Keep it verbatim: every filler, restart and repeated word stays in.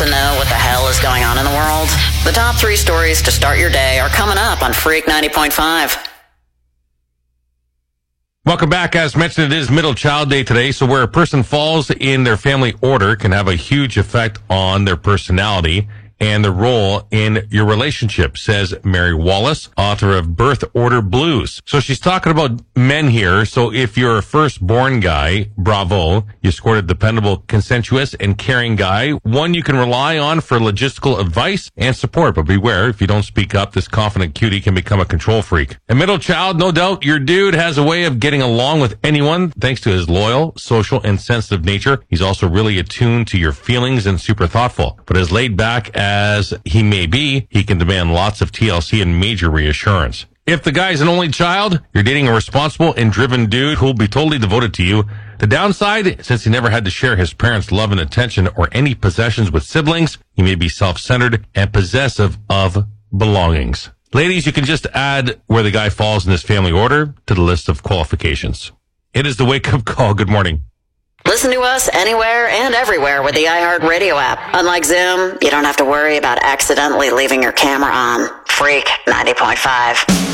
to know what the hell is going on in the world? The top three stories to start your day are coming up on Freak ninety point five. Welcome back. As mentioned, it is Middle Child Day today, so where a person falls in their family order can have a huge effect on their personality and the role in your relationship, says Mary Wallace, author of Birth Order Blues. So she's talking about men here. So if you're a firstborn guy, bravo. You scored a dependable, consensuous, and caring guy, one you can rely on for logistical advice and support. But beware, if you don't speak up, this confident cutie can become a control freak. A middle child, no doubt, your dude has a way of getting along with anyone thanks to his loyal, social, and sensitive nature. He's also really attuned to your feelings and super thoughtful. But as laid back as As he may be, he can demand lots of T L C and major reassurance. If the guy's an only child, you're dating a responsible and driven dude who'll be totally devoted to you. The downside, since he never had to share his parents' love and attention or any possessions with siblings, he may be self-centered and possessive of belongings. Ladies, you can just add where the guy falls in his family order to the list of qualifications. It is the wake-up call. Good morning. Listen to us anywhere and everywhere with the iHeartRadio app. Unlike Zoom, you don't have to worry about accidentally leaving your camera on. Freak ninety point five.